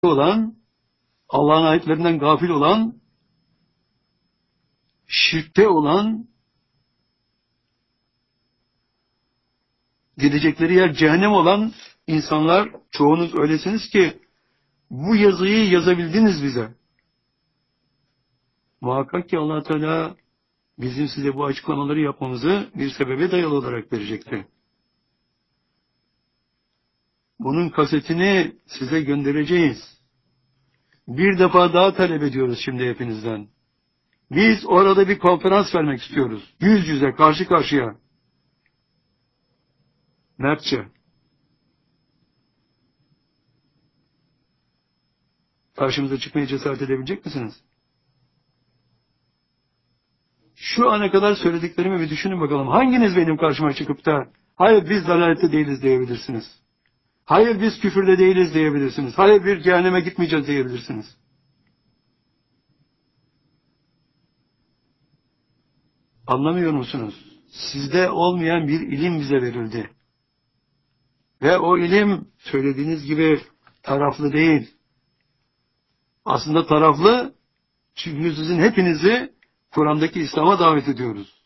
olan, Allah'ın ayetlerinden gafil olan, şirkte olan, gidecekleri yer cehennem olan insanlar, çoğunuz öylesiniz ki bu yazıyı yazabildiniz bize. Muhakkak ki Allah Teala bizim size bu açıklamaları yapmamızı bir sebebe dayalı olarak verecekti. Bunun kasetini size göndereceğiz. Bir defa daha talep ediyoruz şimdi hepinizden. Biz orada bir konferans vermek istiyoruz. Yüz yüze, karşı karşıya. Mertçe. Karşımıza çıkmaya cesaret edebilecek misiniz? Şu ana kadar söylediklerimi bir düşünün bakalım. Hanginiz benim karşıma çıkıp da hayır biz dalalette değiliz diyebilirsiniz? Hayır biz küfürde değiliz diyebilirsiniz? Hayır bir cehenneme gitmeyeceğiz diyebilirsiniz? Anlamıyor musunuz? Sizde olmayan bir ilim bize verildi. Ve o ilim söylediğiniz gibi taraflı değil. Aslında taraflı, çünkü sizin hepinizi Kur'an'daki İslam'a davet ediyoruz.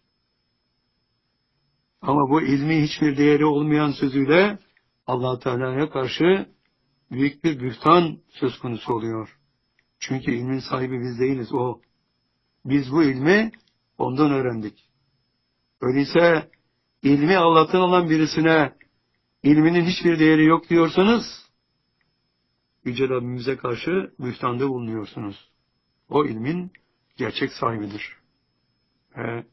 Ama bu ilmi hiçbir değeri olmayan sözüyle Allah Teala'ya karşı büyük bir bühtan söz konusu oluyor. Çünkü ilmin sahibi biz değiliz, o. Biz bu ilmi ondan öğrendik. Öyleyse ilmi Allah'tan alan birisine ilminin hiçbir değeri yok diyorsanız Yüce Rabbimize karşı bühtanda bulunuyorsunuz. O ilmin gerçek sahibidir. Ve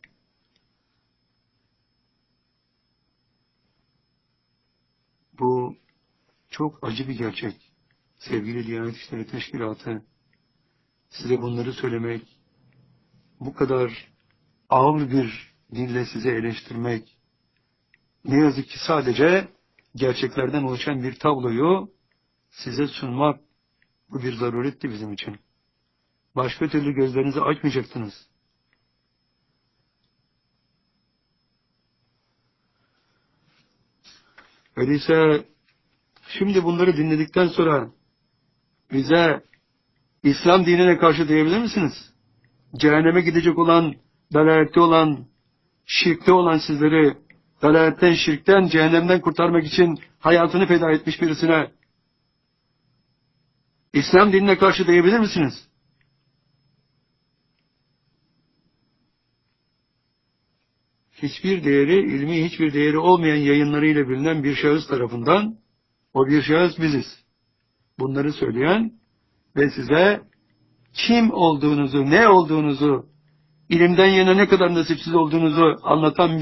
bu çok acı bir gerçek. Sevgili Diyanet İşleri Teşkilatı, size bunları söylemek, bu kadar ağır bir dille size eleştirmek, ne yazık ki sadece gerçeklerden oluşan bir tabloyu size sunmak, bu bir zaruretti bizim için. Başka türlü gözlerinizi açmayacaktınız. Öyleyse şimdi bunları dinledikten sonra bize İslam dinine karşı diyebilir misiniz? Cehenneme gidecek olan, dalalette olan, şirkte olan sizleri dalaletten, şirkten, cehennemden kurtarmak için hayatını feda etmiş birisine İslam dinine karşı diyebilir misiniz? Hiçbir değeri, ilmi hiçbir değeri olmayan yayınlarıyla bilinen bir şahıs tarafından, o bir şahıs biziz. Bunları söyleyen ve size kim olduğunuzu, ne olduğunuzu, ilimden yana ne kadar nasipsiz olduğunuzu anlatan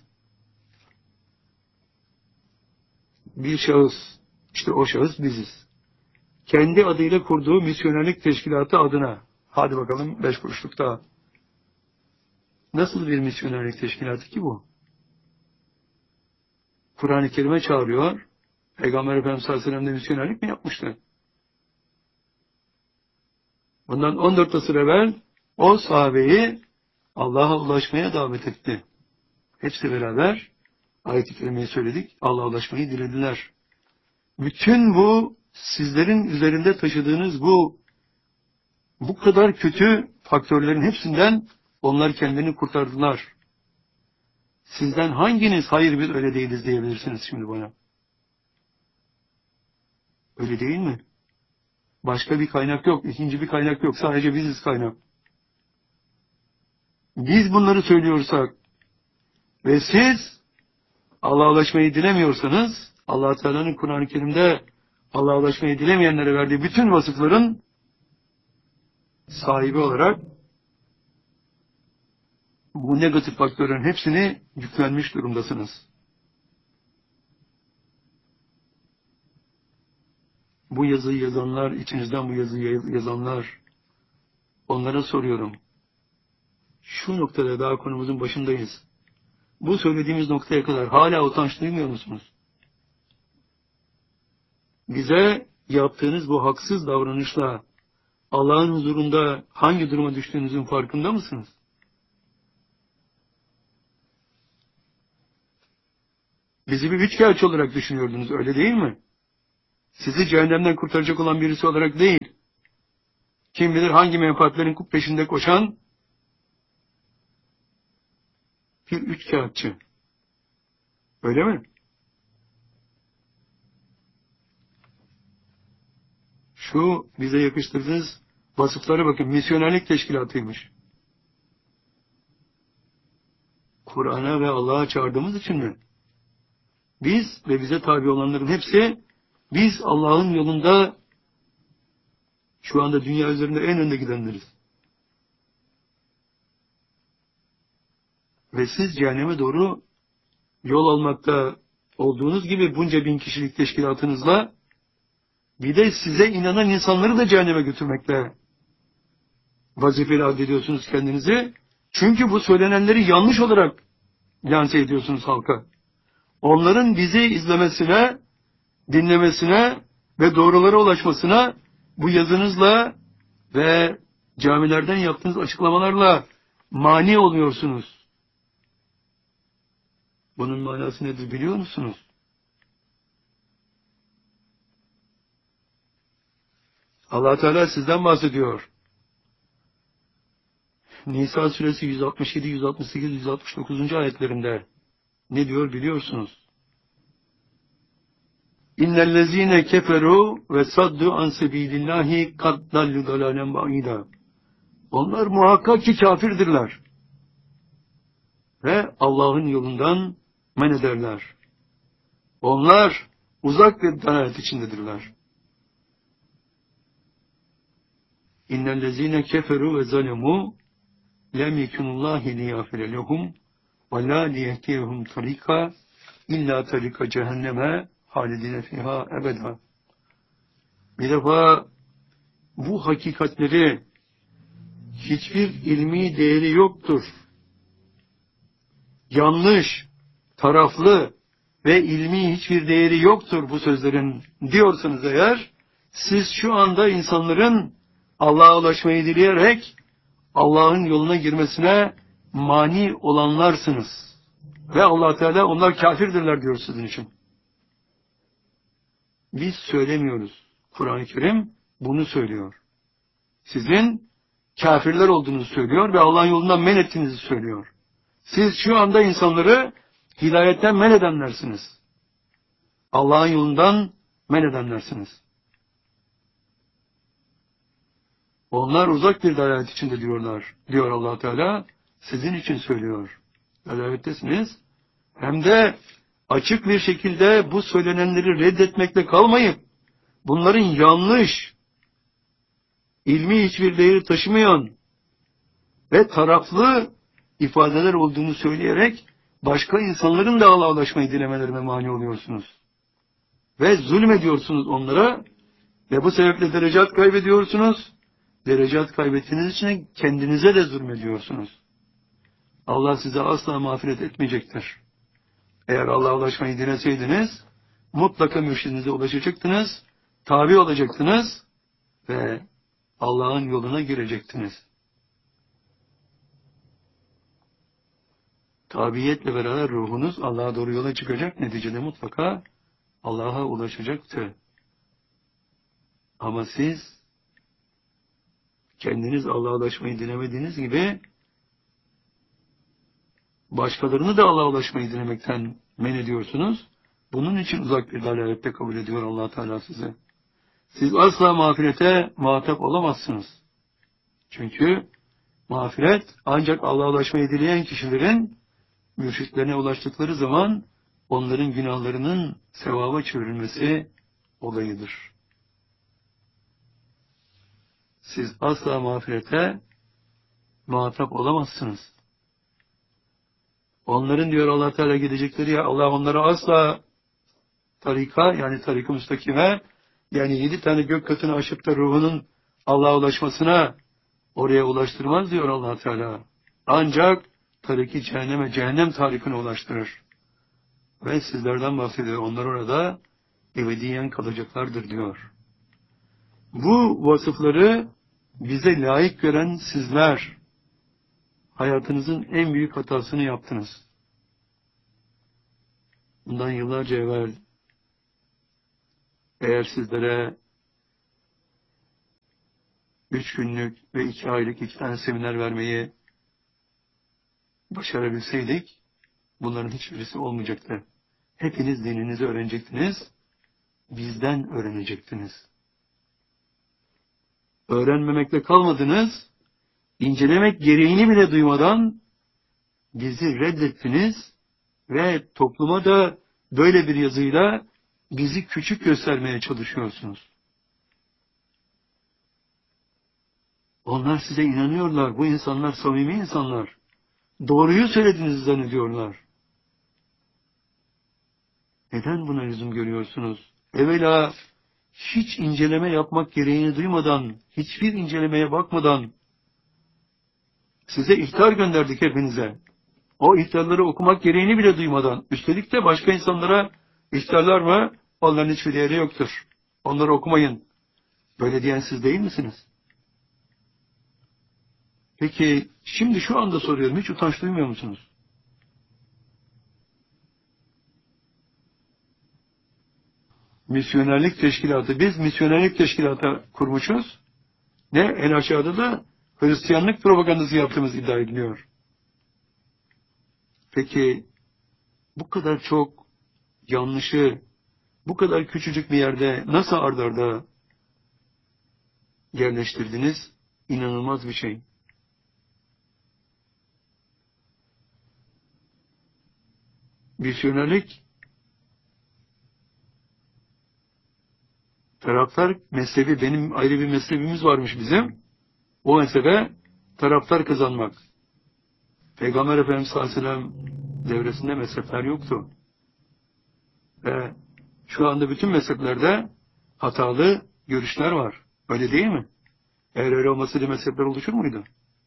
bir şahıs. İşte o şahıs biziz. Kendi adıyla kurduğu misyonerlik teşkilatı adına, hadi bakalım 5 kuruşluk daha. Nasıl bir misyonerlik teşkilatı ki bu? Kur'an-ı Kerim'e çağırıyor. Peygamber Efendimiz sallallahu aleyhi ve sellem de misyonerlik mi yapmıştı? Bundan 14 asır evvel o sahabeyi Allah'a ulaşmaya davet etti. Hepsi beraber ayet-i kerimeyi söyledik. Allah'a ulaşmayı dilediler. Bütün bu sizlerin üzerinde taşıdığınız bu kadar kötü faktörlerin hepsinden onlar kendini kurtardılar. Sizden hanginiz hayır biz öyle değiliz diyebilirsiniz şimdi bana? Öyle değil mi? Başka bir kaynak yok, ikinci bir kaynak yok. Sadece biziz kaynak. Biz bunları söylüyorsak ve siz Allah'a ulaşmayı dilemiyorsanız, Allah Teala'nın Kur'an-ı Kerim'de Allah'a ulaşmayı dilemeyenlere verdiği bütün vasıfların sahibi olarak bu negatif faktörlerin hepsini yüklenmiş durumdasınız. Bu yazıyı yazanlar, içinizden bu yazıyı yazanlar, onlara soruyorum. Şu noktada daha konumuzun başındayız. Bu söylediğimiz noktaya kadar hala utanç duymuyor musunuz? Bize yaptığınız bu haksız davranışla Allah'ın huzurunda hangi duruma düştüğünüzün farkında mısınız? Bizi bir üçkağıtçı olarak düşünüyordunuz, öyle değil mi? sizi cehennemden kurtaracak olan birisi olarak değil, kim bilir hangi menfaatlerin peşinde koşan bir üçkağıtçı. Öyle mi? Şu bize yakıştırdığınız vasıflara bakın. Misyonerlik teşkilatıymış. Kur'an'a ve Allah'a çağırdığımız için mi? Biz ve bize tabi olanların hepsi, biz Allah'ın yolunda şu anda dünya üzerinde en önde gidenleriz. Ve siz cehenneme doğru yol almakta olduğunuz gibi bunca bin kişilik teşkilatınızla bir de size inanan insanları da cehenneme götürmekle vazifeli addediyorsunuz kendinizi. Çünkü bu söylenenleri yanlış olarak lanse ediyorsunuz halka. Onların bizi izlemesine, dinlemesine ve doğrulara ulaşmasına bu yazınızla ve camilerden yaptığınız açıklamalarla mani oluyorsunuz. Bunun manası nedir biliyor musunuz? Allah Teala sizden bahsediyor. Nisa suresi 167, 168, 169. ayetlerinde ne diyor biliyorsunuz? İnnellezîne keferû ve saddu an sebîlillâhi kad dallu dalâlen ba'îdâ. Onlar muhakkak ki kafirdirler ve Allah'ın yolundan men ederler. Onlar uzak bir dalalet içindedirler. İnnellezîne keferû ve zalemû lem yekunullâhi liyâfire lehum ve lâ liyehdiyehum tarîka illâ tarîka cehenneme halidine fiha ebeda. Bir defa bu hakikatleri hiçbir ilmi değeri yoktur. Yanlış, taraflı ve ilmi hiçbir değeri yoktur bu sözlerin diyorsanız eğer, siz şu anda insanların Allah'a ulaşmayı dileyerek Allah'ın yoluna girmesine mani olanlarsınız. Ve Allah Teala onlar kafirdirler diyor sizin için. Biz söylemiyoruz. Kur'an-ı Kerim bunu söylüyor. Sizin kafirler olduğunuzu söylüyor ve Allah'ın yolundan men ettiğinizi söylüyor. Siz şu anda insanları hidayetten men edenlersiniz. Allah'ın yolundan men edenlersiniz. Onlar uzak bir dalalet içinde diyorlar, diyor Allah Teala. Sizin için söylüyor. Dalalettesiniz. Hem de açık bir şekilde bu söylenenleri reddetmekle kalmayıp, bunların yanlış, ilmi hiçbir değeri taşımayan ve taraflı ifadeler olduğunu söyleyerek, başka insanların da Allah'a ulaşmayı dilemelerine mani oluyorsunuz. Ve zulmediyorsunuz onlara ve bu sebeple derecat kaybediyorsunuz. Derecat kaybettiğiniz için kendinize de zulmediyorsunuz. Allah size asla mağfiret etmeyecektir. Eğer Allah'a ulaşmayı dileseydiniz, mutlaka mürşidinize ulaşacaktınız, tabi olacaktınız ve Allah'ın yoluna girecektiniz. Tabiyetle beraber ruhunuz Allah'a doğru yola çıkacak, neticede mutlaka Allah'a ulaşacaktı. Ama siz kendiniz Allah'a ulaşmayı dilemediğiniz gibi başkalarını da Allah'a ulaşmayı dilemekten men ediyorsunuz. Bunun için uzak bir dalalette kabul ediyor Allah Teala size. Siz asla mağfirete muhatap olamazsınız. Çünkü mağfiret ancak Allah'a ulaşmayı dileyen kişilerin mürşitlerine ulaştıkları zaman onların günahlarının sevaba çevrilmesi olayıdır. Siz asla mağfirete muhatap olamazsınız. Onların diyor Allah Teala gidecekleri ya, Allah onlara asla tarika, yani tarik-ı müstakime, yani 7 tane gök katını aşıp da ruhunun Allah'a ulaşmasına oraya ulaştırmaz diyor Allah Teala. Ancak tariki cehenneme, cehennem tarikine ulaştırır. Ve sizlerden bahsediyor. Onlar orada ebediyen kalacaklardır diyor. Bu vasıfları bize layık gören sizler hayatınızın en büyük hatasını yaptınız. Bundan yıllarca evvel Eğer sizlere 3 günlük ve 2 aylık 2 tane seminer vermeyi başarabilseydik, bunların hiçbirisi olmayacaktı. Hepiniz dininizi öğrenecektiniz, bizden öğrenecektiniz. Öğrenmemekle kalmadınız, incelemek gereğini bile duymadan bizi reddettiniz ve topluma da böyle bir yazıyla bizi küçük göstermeye çalışıyorsunuz. Onlar size inanıyorlar, bu insanlar samimi insanlar. Doğruyu söylediğinizi zannediyorlar. Neden buna lüzum görüyorsunuz? Evvela hiç inceleme yapmak gereğini duymadan, hiçbir incelemeye bakmadan size ihtar gönderdik hepinize. O ihtarları okumak gereğini bile duymadan, üstelik de başka insanlara ihtarlar mı? Onların hiçbir değeri yoktur. Onları okumayın. Böyle diyen siz değil misiniz? Peki şimdi şu anda soruyorum, hiç utanç duymuyor musunuz? Misyonerlik teşkilatı, biz misyonerlik teşkilatı kurmuşuz. Ne? En aşağıda da Hristiyanlık propagandası yaptığımız iddia ediliyor. Peki bu kadar çok yanlışı, bu kadar küçücük bir yerde nasıl ard arda yerleştirdiniz? İnanılmaz bir şey. Misyonerlik, taraftar mezhebi, benim ayrı bir mezhebimiz varmış bizim. O mezhebe taraftar kazanmak. Peygamber Efendimiz sallallahu aleyhi ve sellem devresinde mezhepler yoktu. Ve şu anda bütün mezheplerde hatalı görüşler var. Öyle değil mi? Eğer öyle olmasaydı mezhepler oluşur muydu?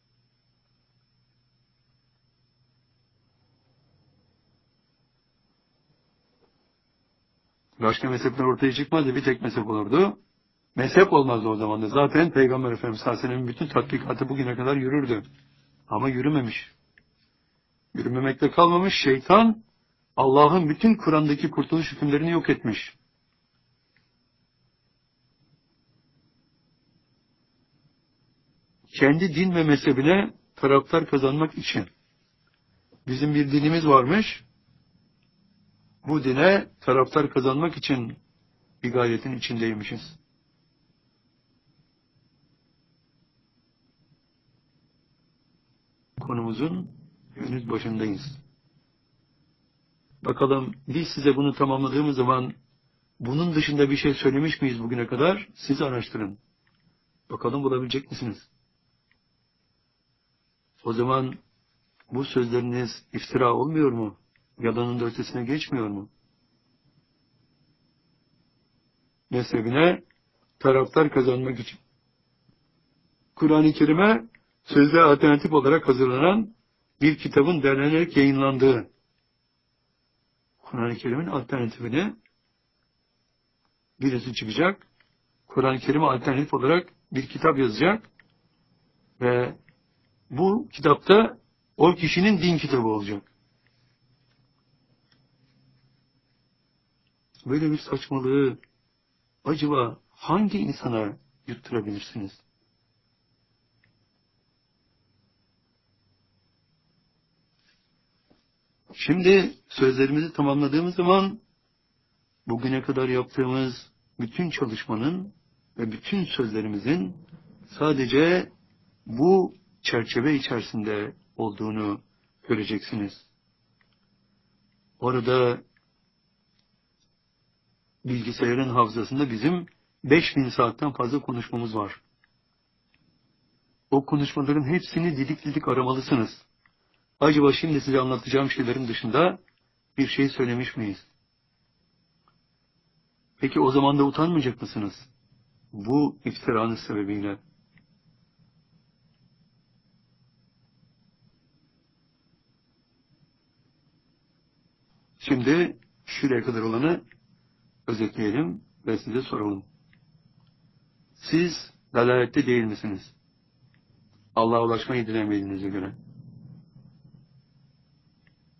Başka mezhepler ortaya çıkmazdı. Bir tek mezhep olurdu. Mezhep olmazdı o zaman da. Zaten Peygamber Efendimiz sallallahu aleyhi ve sellem'in bütün tatbikatı bugüne kadar yürürdü. Ama yürümemiş. Yürümemekle kalmamış. Şeytan Allah'ın bütün Kur'an'daki kurtuluş hükümlerini yok etmiş. Kendi din ve mezhebine taraftar kazanmak için. Bizim bir dinimiz varmış. Bu dine taraftar kazanmak için bir gayretin içindeymişiz. Konumuzun henüz başındayız. Bakalım biz size bunu tamamladığımız zaman bunun dışında bir şey söylemiş miyiz bugüne kadar? Siz araştırın. Bakalım bulabilecek misiniz? O zaman bu sözleriniz iftira olmuyor mu? Yalanın da ötesine geçmiyor mu? Mezhebine taraftar kazanmak için. Kur'an-ı Kerim'e sözde alternatif olarak hazırlanan bir kitabın derlenerek yayınlandığı, Kur'an-ı Kerim'in alternatifini birisi çıkacak, Kur'an-ı Kerim'e alternatif olarak bir kitap yazacak ve bu kitapta o kişinin din kitabı olacak. Böyle bir saçmalığı acaba hangi insana yutturabilirsiniz? Şimdi sözlerimizi tamamladığımız zaman bugüne kadar yaptığımız bütün çalışmanın ve bütün sözlerimizin sadece bu çerçeve içerisinde olduğunu göreceksiniz. Orada bilgisayarın hafızasında bizim 5000 saatten fazla konuşmamız var. O konuşmaların hepsini didik didik aramalısınız. Acaba şimdi size anlatacağım şeylerin dışında bir şey söylemiş miyiz? Peki o zaman da utanmayacak mısınız? Bu iftiranız sebebiyle. Şimdi şuraya kadar olanı özetleyelim ve size soralım. Siz dalalette değil misiniz? Allah'a ulaşmayı dilemediğinize göre.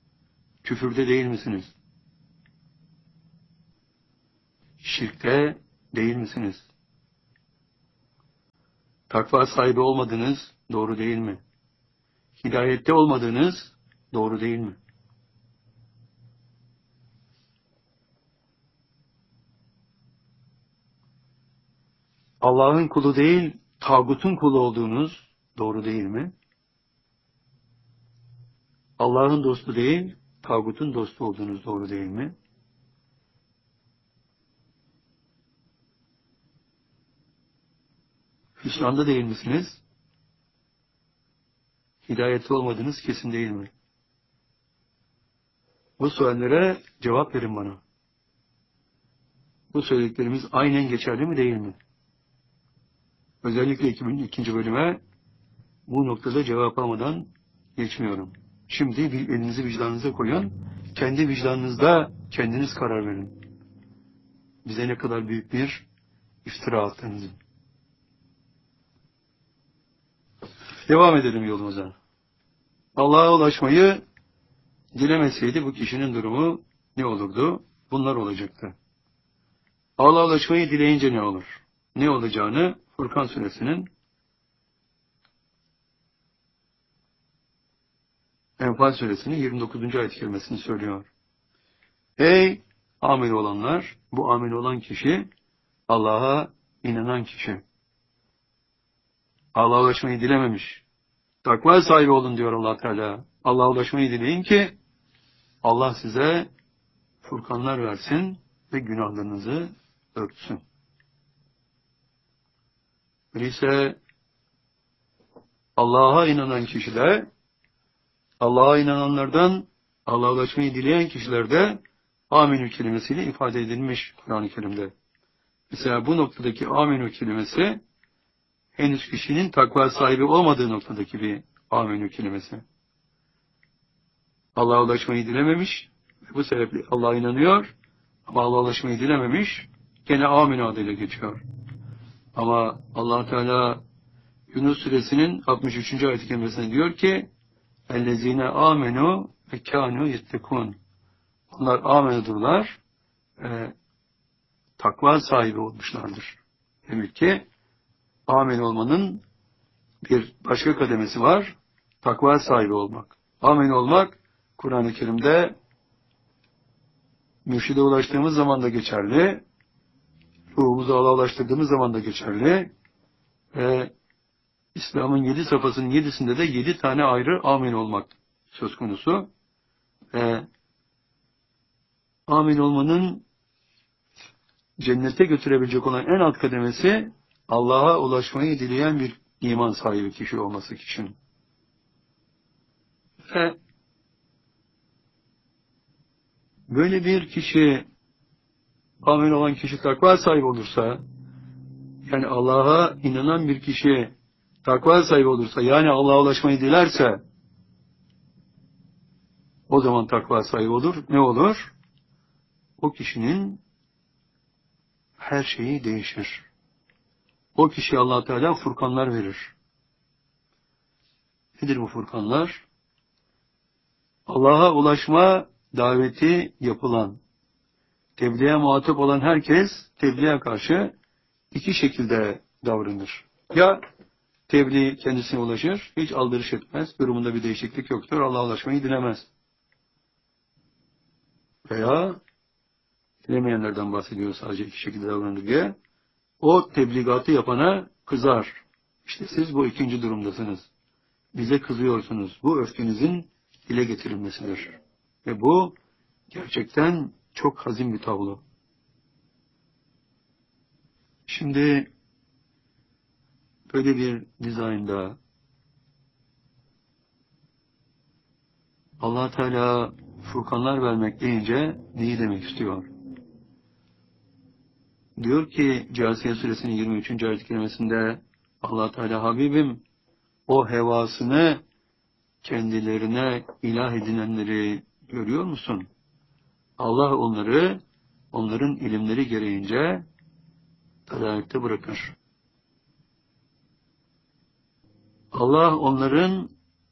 Küfürde değil misiniz? Şirkte değil misiniz? Takva sahibi olmadınız, doğru değil mi? Hidayette olmadığınız, doğru değil mi? Allah'ın kulu değil, tağutun kulu olduğunuz, doğru değil mi? Allah'ın dostu değil, tağutun dostu olduğunuz doğru değil mi? Hüsranda değil misiniz? Hidayette olmadığınız kesin değil mi? Bu sorulara cevap verin bana. Bu söylediklerimiz aynen geçerli mi değil mi? Özellikle ikinci bölüme bu noktada cevap almadan geçmiyorum. Şimdi elinizi vicdanınıza koyun. Kendi vicdanınızda kendiniz karar verin. Bize ne kadar büyük bir iftira attığınızı. Devam edelim yolumuza. Allah'a ulaşmayı dilemeseydi bu kişinin durumu ne olurdu? Bunlar olacaktı. Allah'a ulaşmayı dileyince ne olur? Ne olacağını Furkan suresinin Enfal suresinin 29. ayet kelimesini söylüyor. Ey amil olanlar, bu amil olan kişi Allah'a inanan kişi. Allah'a ulaşmayı dilememiş. Takva sahibi olun diyor Allah Teala. Allah'a ulaşmayı dileyin ki Allah size furkanlar versin ve günahlarınızı örtsün. Öyleyse Allah'a inanan kişiler, Allah'a inananlardan Allah'a ulaşmayı dileyen kişilerde aminü kelimesiyle ifade edilmiş Kur'an-ı Kerim'de. Mesela bu noktadaki aminü kelimesi henüz kişinin takva sahibi olmadığı noktadaki bir aminü kelimesi. Allah'a ulaşmayı dilememiş ve bu sebeple Allah'a inanıyor ama Allah'a ulaşmayı dilememiş, gene aminü adıyla geçiyor. Ama Allah Teala Yunus suresinin 63. ayet-i kerimesinde diyor ki اَلَّذ۪ينَ آمَنُوا وَكَانُوا يَتَّقُونَ Onlar amenudurlar, takva sahibi olmuşlardır. Demek ki amen olmanın bir başka kademesi var, takva sahibi olmak. Amen olmak, Kur'an-ı Kerim'de mürşide ulaştığımız zaman da geçerli, ruhumuzu Allah'a ulaştırdığımız zaman da geçerli ve İslam'ın 7 safhasının 7'sinde de 7 tane ayrı amin olmak söz konusu. Amin olmanın cennete götürebilecek olan en alt kademesi Allah'a ulaşmayı dileyen bir iman sahibi kişi olması için. Ve böyle bir kişi, amin olan kişi takva sahibi olursa, yani Allah'a inanan bir kişi takva sahibi olursa, yani Allah'a ulaşmayı dilerse, o zaman takva sahibi olur. Ne olur? O kişinin her şeyi değişir. O kişiye Allah Teala furkanlar verir. Nedir bu furkanlar? Allah'a ulaşma daveti yapılan, tebliğe muhatap olan herkes tebliğe karşı iki şekilde davranır. Ya tebliğ kendisine ulaşır, hiç aldırış etmez, durumunda bir değişiklik yoktur, Allah'a ulaşmayı dilemez. Veya dilemeyenlerden bahsediyor sadece iki şekilde davranır diye. O tebligatı yapana kızar. İşte siz bu ikinci durumdasınız. Bize kızıyorsunuz. Bu öfkenizin dile getirilmesidir. Ve bu gerçekten çok hazin bir tablo. Şimdi böyle bir dizaynda Allah Teala furkanlar vermek deyince neyi demek istiyor? Diyor ki Câsiye suresinin 23. ayet-i kerimesinde Allah Teala Habibim o hevasını kendilerine ilah edinenleri görüyor musun? Allah onları onların ilimleri gereğince dalalette bırakır. Allah onların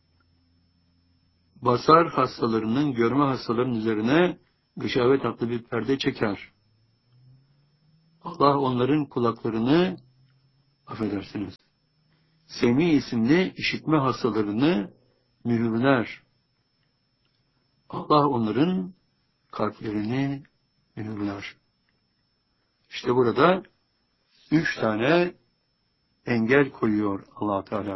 basar hastalarının, görme hastalarının üzerine gışavet adlı bir perde çeker. Allah onların kulaklarını, affedersiniz, Semi isimli işitme hastalarını mühürler. Allah onların kalplerini mühürler. İşte burada 3 tane engel koyuyor Allah Teala.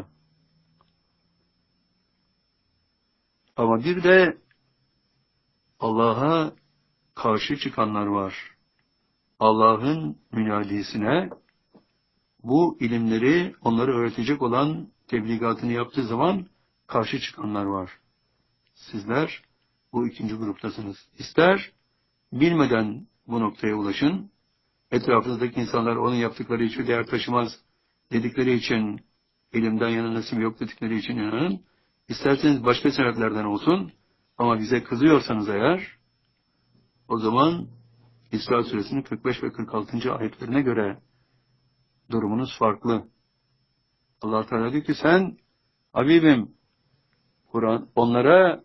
Ama bir de Allah'a karşı çıkanlar var. Allah'ın münadisine bu ilimleri onlara öğretecek olan tebligatını yaptığı zaman karşı çıkanlar var. Sizler bu ikinci gruptasınız. İster bilmeden bu noktaya ulaşın, etrafınızdaki insanlar onun yaptıkları hiçbir değer taşımaz dedikleri için, ilimden yana nasip yok dedikleri için inanın, isterseniz başka sebeplerden olsun, ama bize kızıyorsanız eğer, o zaman İsra Suresinin 45 ve 46. ayetlerine göre durumunuz farklı. Allah Teala diyor ki sen Habibim Kur'an onlara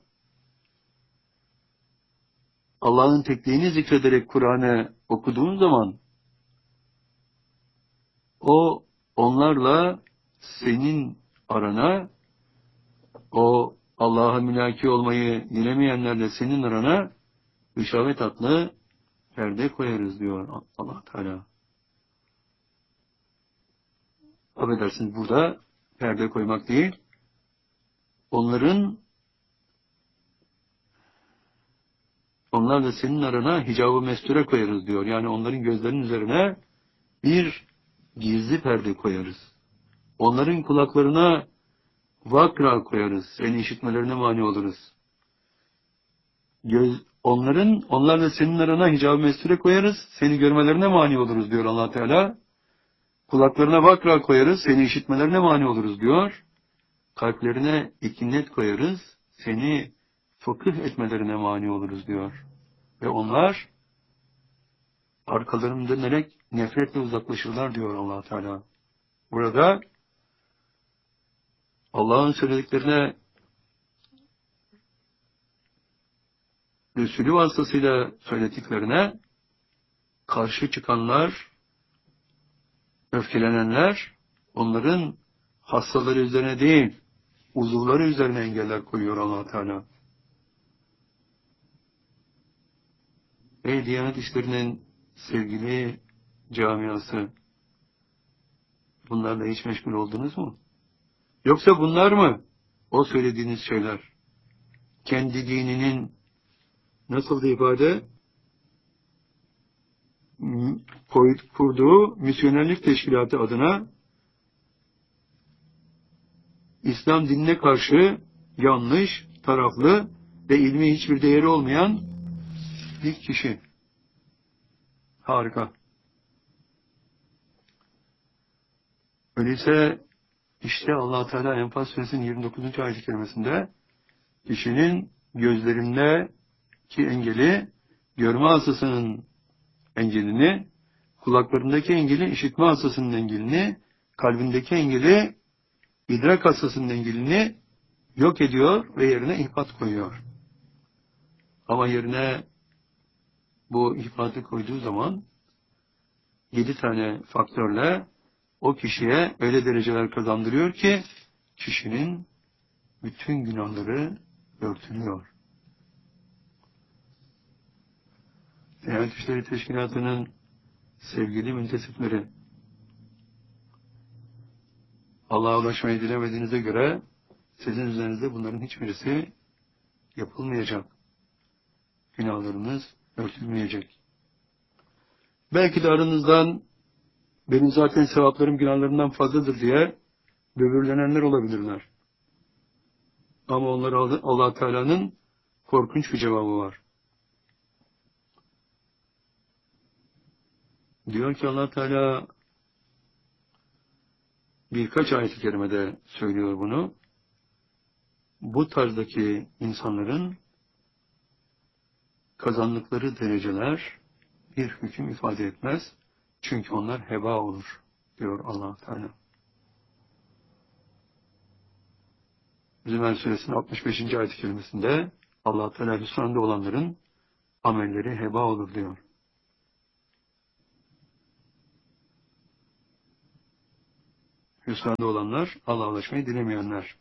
Allah'ın tekliğini zikrederek Kur'an'ı okuduğun zaman o onlarla senin arana, o Allah'a mülaki olmayı dilemeyenlerle senin arana rüşavet adlı perde koyarız diyor Allah Teala. Affedersiniz, burada perde koymak değil, onlarla senin arana hicab-ı mesture koyarız diyor. Yani onların gözlerinin üzerine bir gizli perde koyarız. Onların kulaklarına vakra koyarız. Seni işitmelerine mani oluruz. Onlarla senin arana hicab-ı mesture koyarız. Seni görmelerine mani oluruz diyor Allah Teala. Kulaklarına vakra koyarız. Seni işitmelerine mani oluruz diyor. Kalplerine ikinnet koyarız. Seni fıkıh etmelerine mani oluruz diyor. Ve onlar arkalarını dönerek nefretle uzaklaşırlar diyor Allah Teala. Burada Allah'ın söylediklerine Resulü vasıtasıyla söylediklerine karşı çıkanlar, öfkelenenler, onların hastaları üzerine değil, uzuvları üzerine engeller koyuyor Allah Teala. Ey Diyanet İşleri'nin sevgili camiası, bunlarla hiç meşgul oldunuz mu? Yoksa bunlar mı o söylediğiniz şeyler? Kendi dininin nasıl ifade kurduğu misyonerlik teşkilatı adına İslam dinine karşı yanlış, taraflı ve ilmi hiçbir değeri olmayan bir kişi. Harika. Öyleyse işte Allah Teala Enfal Suresinin 29. ayet-i kerimesinde kişinin gözlerindeki engeli, görme hastasının engelini, kulaklarındaki engeli, işitme hastasının engelini, kalbindeki engeli, idrak hastasının engelini yok ediyor ve yerine ihbat koyuyor. Ama yerine bu ihbatı koyduğu zaman 7 tane faktörle o kişiye öyle dereceler kazandırıyor ki kişinin bütün günahları örtülüyor. Diyanet İşleri Teşkilatı'nın sevgili müntesipleri, Allah'a ulaşmayı dilemediğinize göre sizin üzerinizde bunların hiçbirisi yapılmayacak. Günahlarınız örtülmeyecek. Belki de aranızdan benim zaten sevaplarım günahlarımdan fazladır diye böbürlenenler olabilirler. Ama onlara Allah Teala'nın korkunç bir cevabı var. Diyor ki Allah Teala birkaç ayet-i kerimede söylüyor bunu. Bu tarzdaki insanların kazandıkları dereceler bir hüküm ifade etmez. Çünkü onlar heba olur diyor Allah Teala. Zümer Suresinin 65. ayet-i kerimesinde Allah Teala hüsranda olanların amelleri heba olur diyor. hüsranda olanlar, Allah'laşmayı dilemeyenler.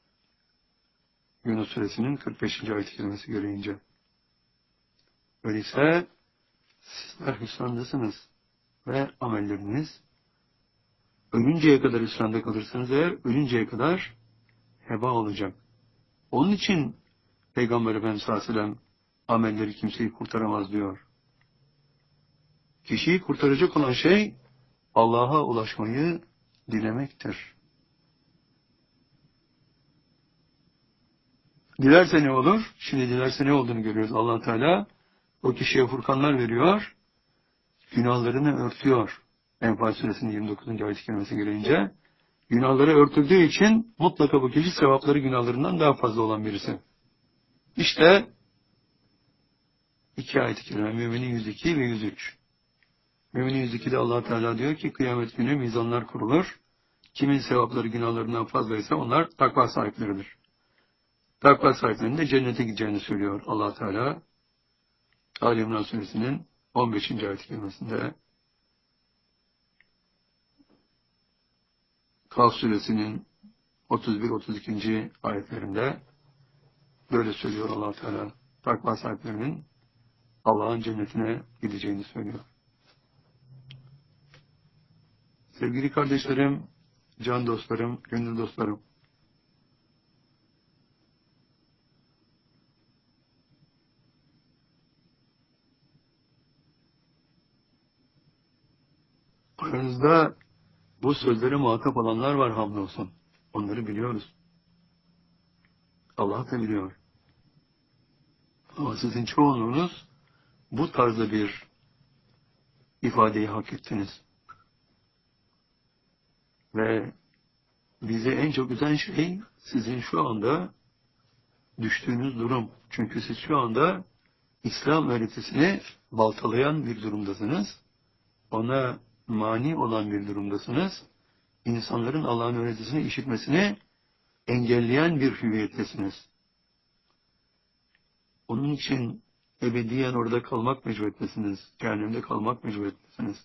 Yunus Suresinin 45. ayet-i kerimesi gereğince. Öyleyse sizler hüsrandasınız ve amelleriniz ölünceye kadar hüsranda kalırsanız eğer ölünceye kadar heba olacak. Onun için Peygamber Efendimiz sallallahu aleyhi ve sellem amelleri kimseyi kurtaramaz diyor. Kişiyi kurtaracak olan şey Allah'a ulaşmayı dilemektir. Dilerse ne olur? Şimdi dilerse ne olduğunu görüyoruz. Allah Teala o kişiye furkanlar veriyor, günahlarını örtüyor. Enfal Suresinin 29. ayet-i kerimesi gereğince günahları örtüldüğü için mutlaka bu kişi sevapları günahlarından daha fazla olan birisi. İşte iki ayet-i kerime, Mü'minin 102 ve 103. Mü'minin 102'de Allah Teala diyor ki kıyamet günü mizanlar kurulur. Kimin sevapları günahlarından fazlaysa onlar takva sahipleridir. Takva sahiplerinin de cennete gideceğini söylüyor Allah Teala. Ali İmran Suresinin 15. ayet-i kerimesinde, Kaf Suresinin 31-32. ayetlerinde böyle söylüyor Allah Teala. Takva sahiplerinin Allah'ın cennetine gideceğini söylüyor. Sevgili kardeşlerim, can dostlarım, gönül dostlarım, aranızda bu sözlere muhatap olanlar var hamdolsun. Onları biliyoruz. Allah da biliyor. Ama sizin çoğunluğunuz bu tarzda bir ifadeyi hak ettiniz. Ve bizi en çok üzen şey sizin şu anda düştüğünüz durum. Çünkü siz şu anda İslam öğretisini baltalayan bir durumdasınız. Ona mani olan bir durumdasınız. İnsanların Allah'ın öğretisini işitmesini engelleyen bir hüviyettesiniz. Onun için ebediyen orada kalmak mecburiyettesiniz. Cehennemde kalmak mecburiyettesiniz.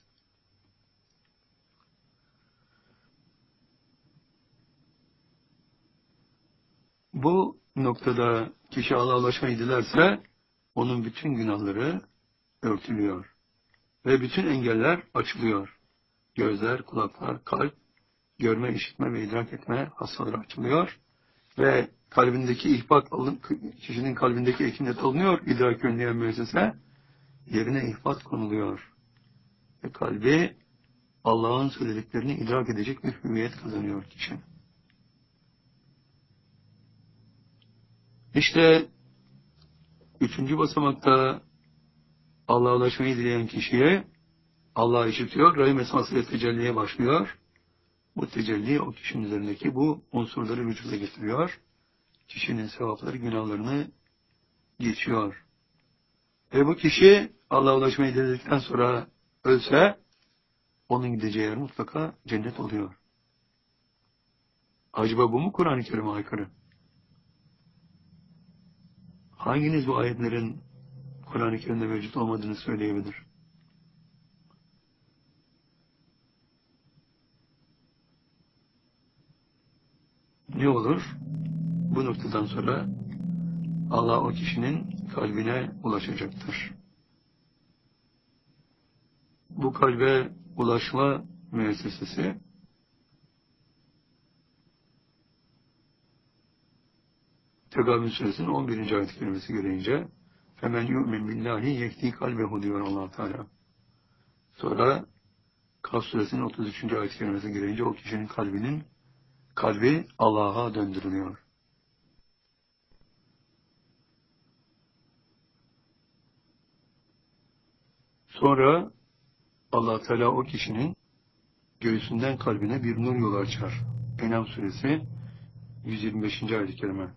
Bu noktada kişi Allah'a ulaşmayı dilerse onun bütün günahları örtülüyor. Ve bütün engeller açılıyor. Gözler, kulaklar, kalp, görme, işitme ve idrak etme hastaları açılıyor. Ve kalbindeki ihbat, kişinin kalbindeki ekinet alınıyor, idrak önleyen müessese, yerine ihbat konuluyor. Ve kalbi Allah'ın söylediklerini idrak edecek bir hüviyet kazanıyor kişi. İşte üçüncü basamakta Allah'a ulaşmayı dileyen kişiye Allah işitiyor, rahim esmasıyla tecelliye başlıyor. Bu tecelli o kişinin üzerindeki bu unsurları vücuda getiriyor. Kişinin sevapları günahlarını geçiyor. Ve bu kişi Allah'a ulaşmayı diledikten sonra ölse onun gideceği yer mutlaka cennet oluyor. Acaba bu mu Kur'an-ı Kerim'e aykırı? Hanginiz bu ayetlerin Kur'an-ı Kerim'de mevcut olmadığını söyleyebilir? Ne olur? Bu noktadan sonra Allah o kişinin kalbine ulaşacaktır. Bu kalbe ulaşma müessesesi Tegabün Suresinin 11. ayet-i kerimesi gereğince "Femen yu'min billahi yehdi kalbehu" diyor Allah Teala. Sonra Kaf Suresinin 33. ayet-i kerimesi gereğince o kişinin kalbi Allah'a döndürülüyor. Sonra Allah Teala o kişinin göğsünden kalbine bir nur yolu açar. En'am Suresi 125. ayet-i kerime.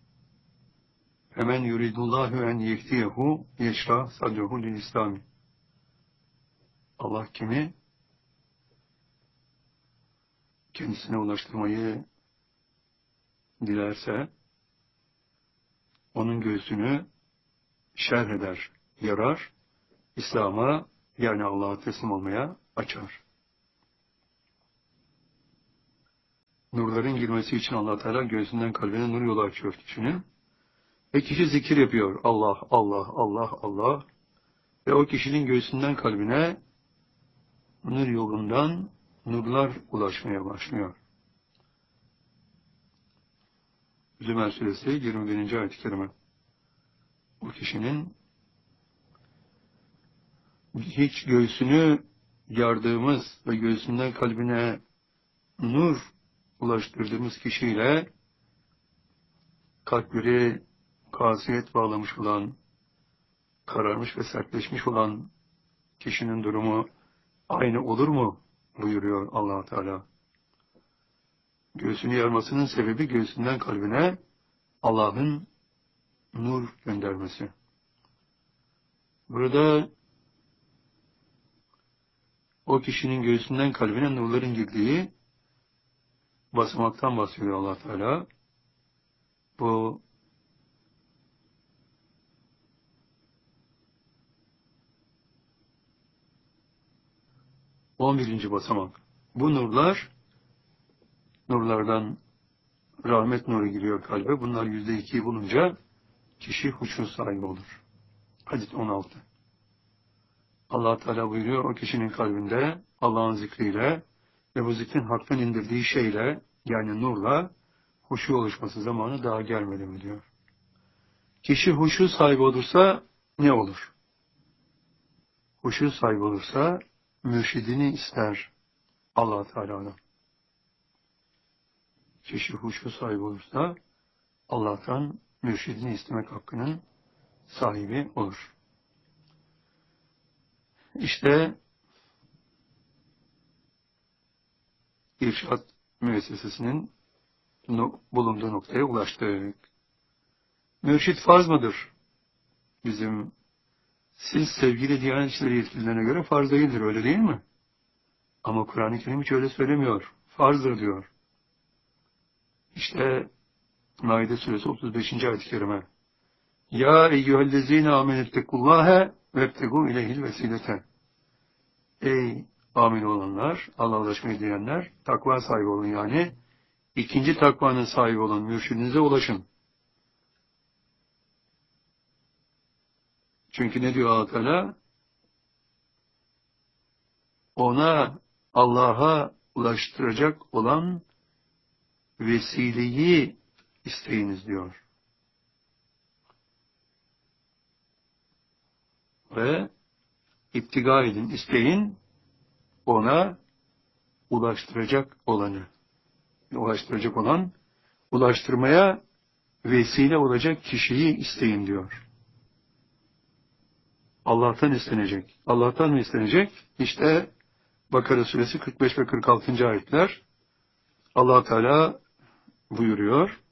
Hemen yuridullahu en yehdiyehu yeşrah sadruhu lil İslami. Allah kimi kendisine ulaştırmayı dilerse onun göğsünü şerh eder, yarar, İslam'a yani Allah'a teslim olmaya açar. Nurların girmesi için Allah Teala göğsünden kalbine nur yolu açıyor kişinin. Ve kişi zikir yapıyor. Allah, Allah, Allah, Allah. Ve o kişinin göğsünden kalbine nur yolundan nurlar ulaşmaya başlıyor. Zümer Suresi 21. ayet-i kerime. O kişinin hiç göğsünü yardığımız ve göğsünden kalbine nur ulaştırdığımız kişiyle kalpleri kasiyet bağlamış olan, kararmış ve sertleşmiş olan kişinin durumu aynı olur mu buyuruyor Allah Teala. Göğsünü yarmasının sebebi göğsünden kalbine Allah'ın nur göndermesi. Burada o kişinin göğsünden kalbine nurların girdiği basamaktan bahsediyor Allah Teala. Bu 11. basamak. Bu nurlardan rahmet nuru giriyor kalbe. Bunlar %2'yi bulunca kişi huşu sahibi olur. Hadis 16. Allah Teala buyuruyor, o kişinin kalbinde Allah'ın zikriyle ve bu zikrin haktan indirdiği şeyle, yani nurla huşu oluşması zamanı daha gelmedi mi diyor. Kişi huşu sahibi olursa ne olur? Huşu sahibi olursa mürşidini ister Allah Teala'dan. Kişi huşu sahibi olursa Allah'tan mürşidini istemek hakkının sahibi olur. İşte İrşad müessesesinin bulunduğu noktaya ulaştık. Mürşid farz mıdır? Siz sevgili Diyanet İşleri yetkililerine göre farz değildir, öyle değil mi? Ama Kur'an-ı Kerim hiç öyle söylemiyor. Farzdır diyor. İşte Maide Suresi 35. ayet-i kerime. Ya eyyühellezine amenettekullâhe vebtegû ileyhil vesilete. Ey amin olanlar, Allah'a ulaşmayı diyenler, takva sahibi olun yani. İkinci takvanın sahibi olan mürşidinize ulaşın. Çünkü ne diyor Allah Teala? Ona, Allah'a ulaştıracak olan vesileyi isteyiniz diyor. Ve iptiga edin, isteyin, ona ulaştıracak olanı. Ulaştıracak olan, ulaştırmaya vesile olacak kişiyi isteyin diyor. Allah'tan istenecek. Allah'tan mı istenecek? İşte Bakara Suresi 45 ve 46. ayetler Allah Teala buyuruyor.